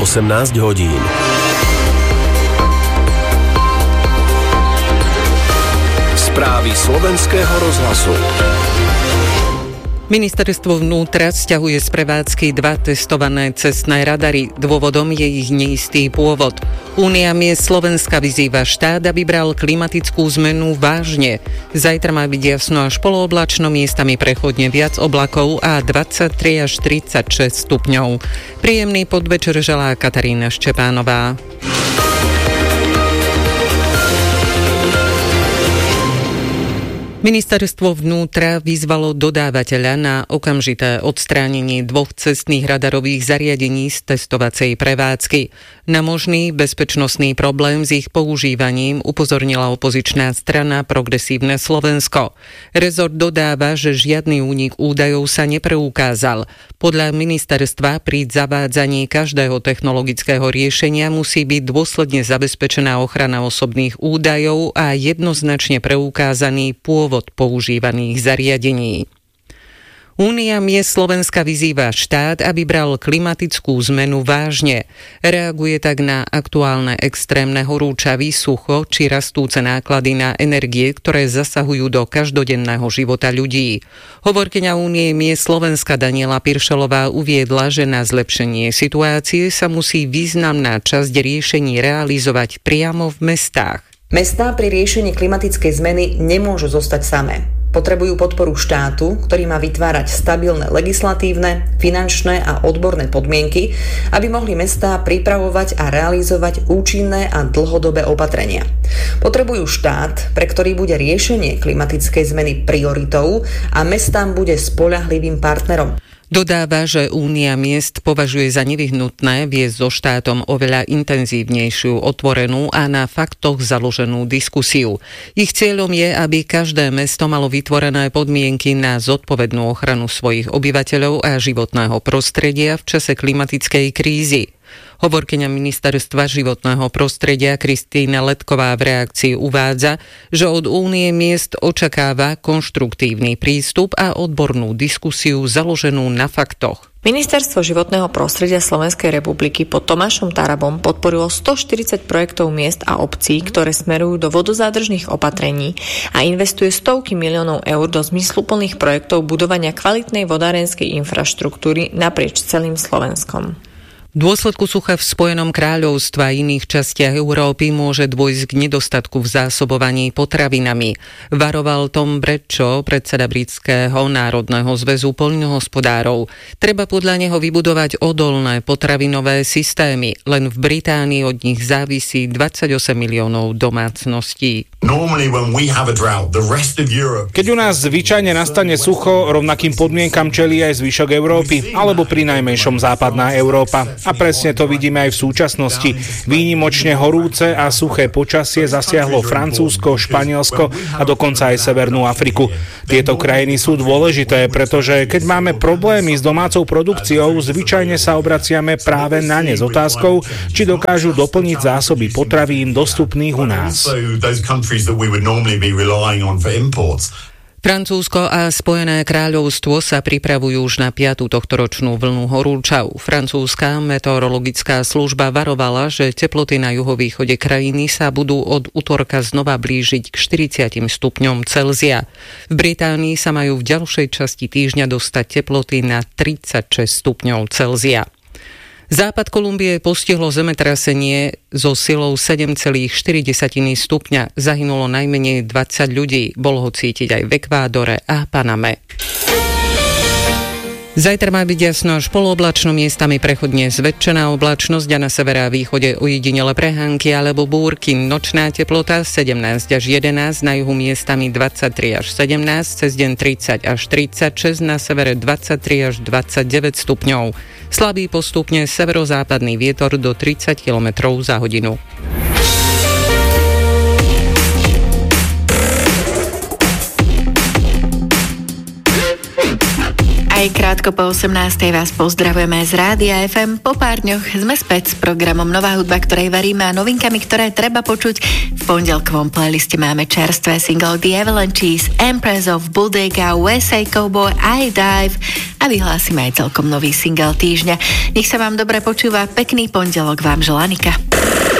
18 hodín. Správy Slovenského rozhlasu. Ministerstvo vnútra sťahuje z prevádzky 2 testované cestné radary. Dôvodom je ich neistý pôvod. Únia miest Slovenska vyzýva štát, aby bral klimatickú zmenu vážne. Zajtra má byť jasno až polooblačno, miestami prechodne viac oblakov a 23 až 36 stupňov. Príjemný podvečer želá Katarína Štepánová. Ministerstvo vnútra vyzvalo dodávateľa na okamžité odstránenie 2 cestných radarových zariadení z testovacej prevádzky. Na možný bezpečnostný problém s ich používaním upozornila opozičná strana Progresívne Slovensko. Rezort dodáva, že žiadny únik údajov sa nepreukázal. Podľa ministerstva pri zavádzaní každého technologického riešenia musí byť dôsledne zabezpečená ochrana osobných údajov a jednoznačne preukázaný pôvod používaných zariadení. Únia miest Slovenska vyzýva štát, aby bral klimatickú zmenu vážne. Reaguje tak na aktuálne extrémne horúčavy, sucho či rastúce náklady na energie, ktoré zasahujú do každodenného života ľudí. Hovorkyňa Únie miest Slovenska Daniela Piršelová uviedla, že na zlepšenie situácie sa musí významná časť riešení realizovať priamo v mestách. Mestá pri riešení klimatickej zmeny nemôžu zostať samé. Potrebujú podporu štátu, ktorý má vytvárať stabilné legislatívne, finančné a odborné podmienky, aby mohli mestá pripravovať a realizovať účinné a dlhodobé opatrenia. Potrebujú štát, pre ktorý bude riešenie klimatickej zmeny prioritou a mestám bude spoľahlivým partnerom. Dodáva, že Únia miest považuje za nevyhnutné viesť so štátom oveľa intenzívnejšiu, otvorenú a na faktoch založenú diskusiu. Ich cieľom je, aby každé mesto malo vytvorené podmienky na zodpovednú ochranu svojich obyvateľov a životného prostredia v čase klimatickej krízy. Hovorkyňa Ministerstva životného prostredia Kristýna Letková v reakcii uvádza, že od Únie miest očakáva konštruktívny prístup a odbornú diskusiu založenú na faktoch. Ministerstvo životného prostredia Slovenskej republiky pod Tomášom Tarabom podporilo 140 projektov miest a obcí, ktoré smerujú do vodozádržných opatrení a investuje stovky miliónov eur do zmysluplných projektov budovania kvalitnej vodárenskej infraštruktúry naprieč celým Slovenskom. V dôsledku sucha v Spojenom kráľovstve a iných častiach Európy môže dôjsť k nedostatku v zásobovaní potravinami. Varoval Tom Bradshaw, predseda britského národného zväzu poľnohospodárov. Treba podľa neho vybudovať odolné potravinové systémy. Len v Británii od nich závisí 28 miliónov domácností. Keď u nás zvyčajne nastane sucho, rovnakým podmienkam čelí aj zvyšok Európy, alebo pri najmenšom západná Európa. A presne to vidíme aj v súčasnosti. Výnimočne horúce a suché počasie zasiahlo Francúzsko, Španielsko a dokonca aj Severnú Afriku. Tieto krajiny sú dôležité, pretože keď máme problémy s domácou produkciou, zvyčajne sa obraciame práve na ne s otázkou, či dokážu doplniť zásoby potravín dostupných u nás. Francúzsko a Spojené kráľovstvo sa pripravujú už na 5. tohtoročnú vlnu horúčav. Francúzska meteorologická služba varovala, že teploty na juhovýchode krajiny sa budú od utorka znova blížiť k 40 stupňom Celzia. V Británii sa majú v ďalšej časti týždňa dostať teploty na 36 stupňov Celzia. Západ Kolumbie postihlo zemetrasenie so silou 7,4 stupňa. Zahynulo najmenej 20 ľudí. Bolo ho cítiť aj v Ekvádore a Paname. Zajtra má byť jasno až polooblačno, miestami prechodne zväčšená oblačnosť a na severe a východe ojedinele prehánky alebo búrky. Nočná teplota 17 až 11, na juhu miestami 23 až 17, cez deň 30 až 36, na severe 23 až 29 stupňov. Slabý postupne severozápadný vietor do 30 km za hodinu. Aj krátko po 18. vás pozdravujeme z Rádia FM. Po pár dňoch sme späť s programom Nová hudba, ktorej varíme a novinkami, ktoré treba počuť. V pondelkovom playliste máme čerstvé single The Avalanches, Empress of Bodega, USA Cowboy, I Dive a vyhlásime aj celkom nový single týždňa. Nech sa vám dobre počúva, pekný pondelok vám želá Anika.